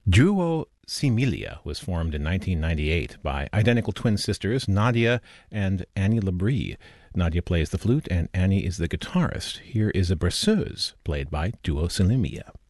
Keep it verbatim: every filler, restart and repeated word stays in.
Duo Similia was formed in nineteen ninety-eight by identical twin sisters Nadia and Annie Labrie. Nadia plays the flute and Annie is the guitarist. Here is a berceuse played by Duo Similia.